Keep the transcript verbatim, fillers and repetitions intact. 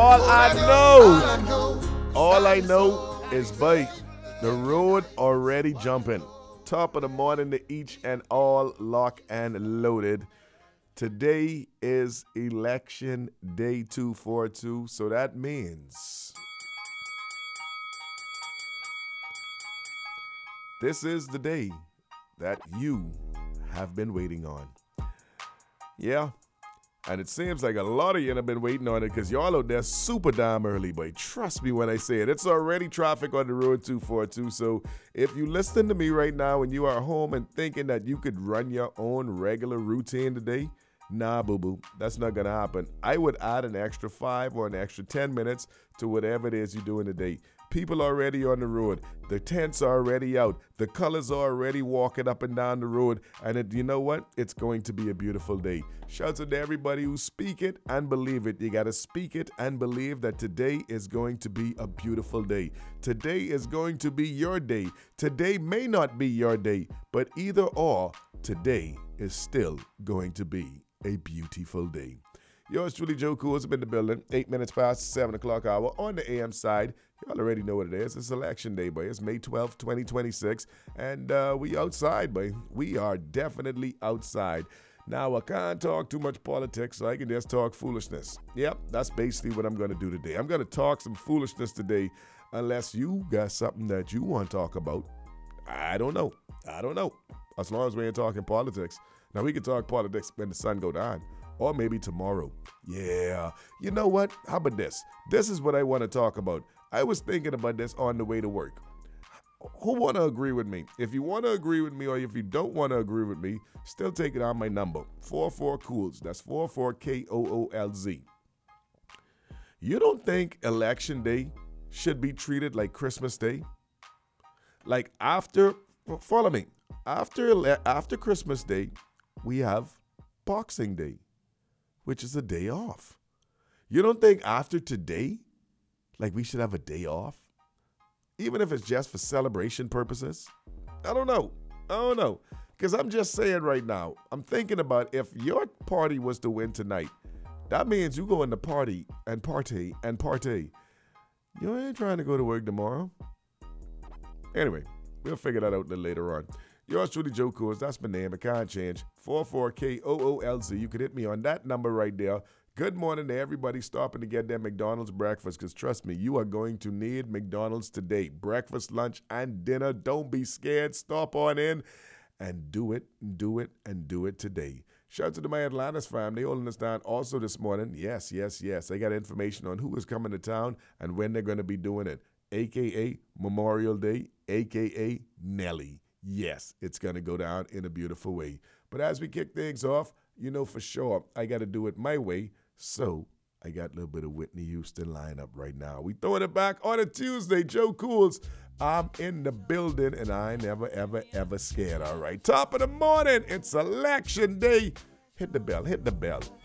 All I know, all I know is, boy, the road already jumping. Top of the morning to each and all, lock and loaded. Today is election day two forty-two, so that means this is the day that you have been waiting on. Yeah, and it seems like a lot of you have been waiting on it because y'all out there super damn early, but trust me when I say it, it's already traffic on the road two forty-two, so if you listen to me right now and you are home and thinking that you could run your own regular routine today, nah, boo-boo, that's not going to happen. I would add an extra five or an extra ten minutes to whatever it is you're doing today. People are already on the road. The tents are already out. The colors are already walking up and down the road. And it, you know what? It's going to be a beautiful day. Shouts out to everybody who speak it and believe it. You got to speak it and believe that today is going to be a beautiful day. Today is going to be your day. Today may not be your day, but either or, today is still going to be a beautiful day. Yours truly, Joe Cool's in the building. Eight minutes past seven o'clock hour on the A M side. Y'all already know what it is. It's election day, boy. It's May twelfth, twenty twenty-six. And uh, we outside, boy. We are definitely outside. Now, I can't talk too much politics, so I can just talk foolishness. Yep, that's basically what I'm going to do today. I'm going to talk some foolishness today, unless you got something that you want to talk about. I don't know. I don't know. As long as we ain't talking politics. Now, we can talk politics when the sun go down. Or maybe tomorrow. Yeah. You know what? How about this? This is what I want to talk about. I was thinking about this on the way to work. Who want to agree with me? If you want to agree with me or if you don't want to agree with me, still take it on my number. four four Cools. That's four four K O O L Z. You don't think Election Day should be treated like Christmas Day? Like after, follow me, after, after Christmas Day, we have Boxing Day, which is a day off. You don't think after today, like we should have a day off? Even if it's just for celebration purposes? I don't know. I don't know. Because I'm just saying right now, I'm thinking about if your party was to win tonight, that means you go in the party and party and party. You ain't trying to go to work tomorrow. Anyway, we'll figure that out a little later on. Yours truly, Joe Coors. That's my name. It can't change. four four K O O L Z. You can hit me on that number right there. Good morning to everybody stopping to get their McDonald's breakfast, because trust me, you are going to need McDonald's today. Breakfast, lunch, and dinner. Don't be scared. Stop on in and do it, do it, and do it today. Shout out to my Atlantis family holding us down also this morning. Yes, yes, yes. I got information on who is coming to town and when they're going to be doing it, a k a. Memorial Day, a k a. Nelly. Yes, it's going to go down in a beautiful way. But as we kick things off, you know for sure I got to do it my way. So I got a little bit of Whitney Houston lineup right now. We throwing it back on a Tuesday. Joe Cools, I'm in the building, and I ain't never, ever, ever scared, all right? Top of the morning, it's election day. Hit the bell, hit the bell.